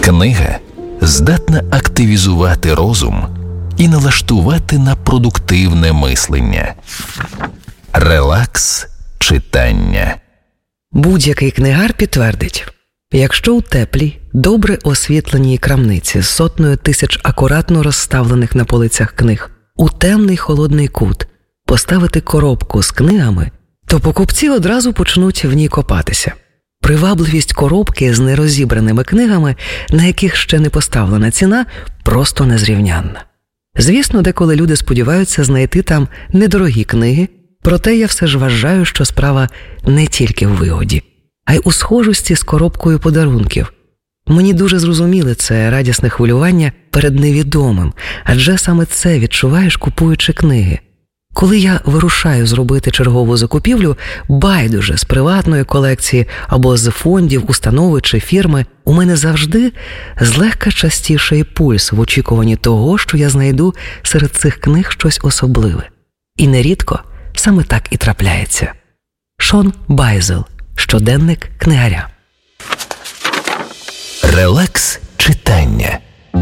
Книга здатна активізувати розум і налаштувати на продуктивне мислення. Релакс читання. Будь-який книгар підтвердить, якщо у теплій, добре освітленій крамниці з сотнею тисяч акуратно розставлених на полицях книг у темний холодний кут поставити коробку з книгами, то покупці одразу почнуть в ній копатися. Привабливість коробки з нерозібраними книгами, на яких ще не поставлена ціна, просто незрівнянна. Звісно, деколи люди сподіваються знайти там недорогі книги, проте я все ж вважаю, що справа не тільки в вигоді, а й у схожості з коробкою подарунків. Мені дуже зрозуміле це радісне хвилювання перед невідомим, адже саме це відчуваєш, купуючи книги. Коли я вирушаю зробити чергову закупівлю, байдуже з приватної колекції або з фондів, установи чи фірми, у мене завжди злегка частіший пульс в очікуванні того, що я знайду серед цих книг щось особливе. І нерідко саме так і трапляється. Шон Байзел. Щоденник книгаря. Релакс читання.